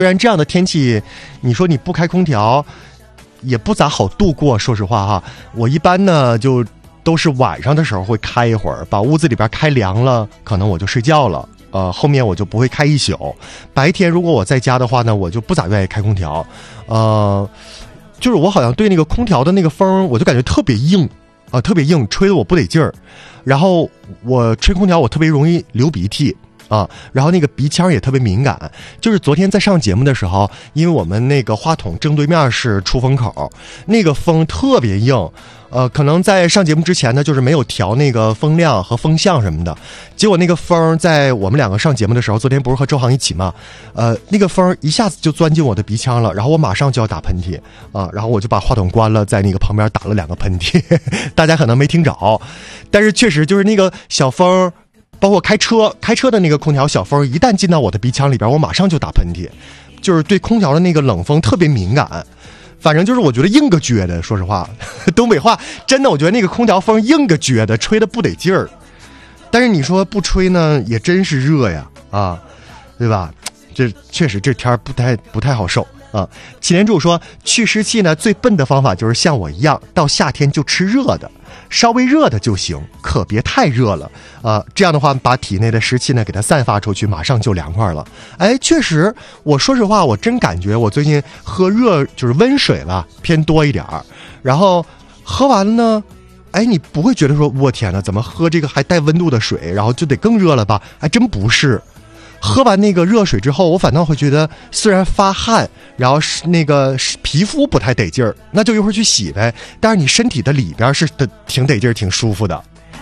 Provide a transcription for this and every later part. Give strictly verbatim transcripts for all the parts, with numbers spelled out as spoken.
虽然这样的天气，你说你不开空调也不咋好度过，说实话哈。我一般呢就都是晚上的时候会开一会儿，把屋子里边开凉了，可能我就睡觉了。呃，后面我就不会开一宿。白天如果我在家的话呢，我就不咋愿意开空调。呃，就是我好像对那个空调的那个风，我就感觉特别硬啊、呃，特别硬，吹得我不得劲儿。然后我吹空调，我特别容易流鼻涕啊，然后那个鼻腔也特别敏感。就是昨天在上节目的时候，因为我们那个话筒正对面是出风口，那个风特别硬。呃，可能在上节目之前呢，就是没有调那个风量和风向什么的，结果那个风在我们两个上节目的时候，昨天不是和周航一起嘛，呃，那个风一下子就钻进我的鼻腔了，然后我马上就要打喷嚏啊、呃，然后我就把话筒关了，在那个旁边打了两个喷嚏，大家可能没听着，但是确实就是那个小风，包括开车开车的那个空调小风，一旦进到我的鼻腔里边，我马上就打喷嚏，就是对空调的那个冷风特别敏感。反正就是我觉得硬个撅的，说实话，东北话真的，我觉得那个空调风硬个撅的，吹的不得劲儿。但是你说不吹呢，也真是热呀，啊，对吧？这确实这天不太不太好受啊。祁连柱说，去湿气呢，最笨的方法就是像我一样，到夏天就吃热的，稍微热的就行，可别太热了啊。这样的话，把体内的湿气呢给它散发出去，马上就凉快了。哎，确实，我说实话，我真感觉我最近喝热就是温水了偏多一点儿，然后喝完了呢，哎，你不会觉得说我天哪，怎么喝这个还带温度的水，然后就得更热了吧？还真不是。喝完那个热水之后，我反倒会觉得虽然发汗，然后是那个皮肤不太得劲儿，那就一会儿去洗呗。但是你身体的里边是的挺得劲儿，挺舒服的。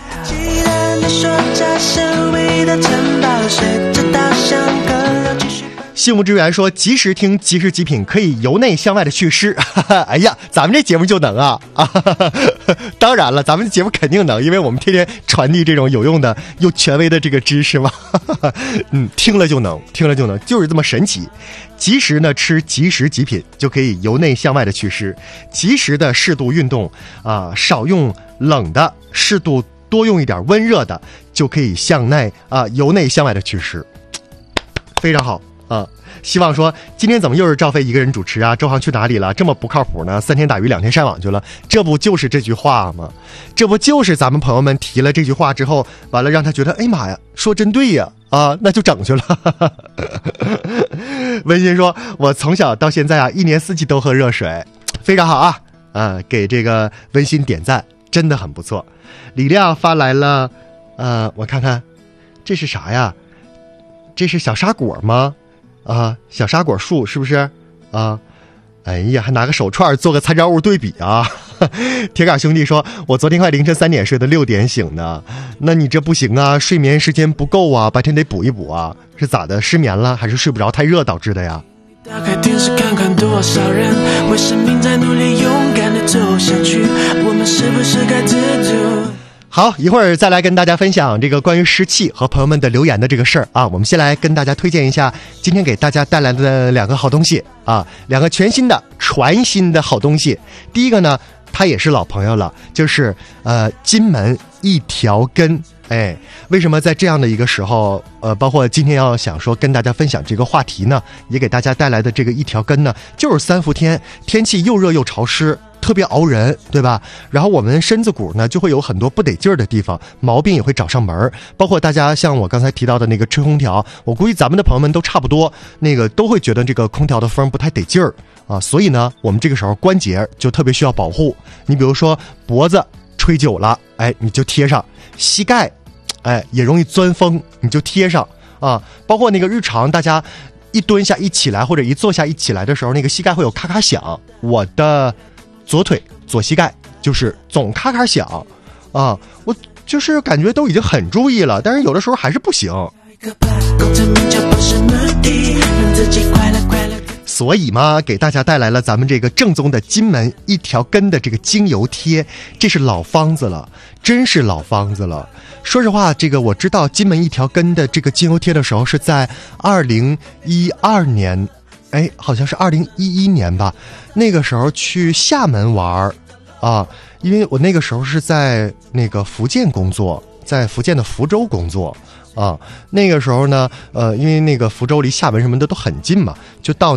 幸福之源说，及时听及时极品，可以由内向外的祛湿。哎呀，咱们这节目就能啊啊！当然了，咱们这节目肯定能，因为我们天天传递这种有用的又权威的这个知识嘛。嗯，听了就能，听了就能，就是这么神奇。及时呢吃及时极品，就可以由内向外的祛湿。及时的适度运动啊、呃，少用冷的，适度多用一点温热的，就可以向内啊、呃、由内向外的祛湿，非常好。啊，希望说今天怎么又是赵飞一个人主持啊？周航去哪里了？这么不靠谱呢？三天打鱼两天晒网去了，这不就是这句话吗？这不就是咱们朋友们提了这句话之后，完了让他觉得，哎妈呀，说真对呀，啊，那就整去了。温馨说，我从小到现在啊，一年四季都喝热水，非常好啊，啊，给这个温馨点赞，真的很不错。李亮发来了，呃，我看看，这是啥呀？这是小沙果吗？啊，小沙果树是不是啊？哎呀，还拿个手串做个参照物对比啊！铁杆兄弟说，我昨天快凌晨三点睡的，六点醒的，那你这不行啊，睡眠时间不够啊，白天得补一补啊，是咋的？失眠了还是睡不着太热导致的呀？打开电视看看多少人为生命在努力，勇敢的走下去，我们是不是该知足？好，一会儿再来跟大家分享这个关于湿气和朋友们的留言的这个事儿啊。我们先来跟大家推荐一下今天给大家带来的两个好东西啊，两个全新的全新的好东西。第一个呢，它也是老朋友了，就是呃金门一条根。哎，为什么在这样的一个时候，呃，包括今天要想说跟大家分享这个话题呢，也给大家带来的这个一条根呢，就是三伏天，天气又热又潮湿，特别熬人，对吧？然后我们身子骨呢就会有很多不得劲儿的地方，毛病也会找上门。包括大家像我刚才提到的那个吹空调，我估计咱们的朋友们都差不多，那个都会觉得这个空调的风不太得劲儿啊。所以呢，我们这个时候关节就特别需要保护。你比如说脖子吹久了，哎，你就贴上；膝盖，哎，也容易钻风，你就贴上啊。包括那个日常大家一蹲下一起来或者一坐下一起来的时候，那个膝盖会有咔咔响。我的左腿左膝盖就是总咔咔响啊，我就是感觉都已经很注意了，但是有的时候还是不行。所以嘛，给大家带来了咱们这个正宗的金门一条根的这个精油贴，这是老方子了，真是老方子了。说实话，这个我知道金门一条根的这个精油贴的时候是在二零一二年，哎，好像是二零一一年吧。那个时候去厦门玩啊，因为我那个时候是在那个福建工作，在福建的福州工作啊。那个时候呢，呃，因为那个福州离厦门什么的都很近嘛，就到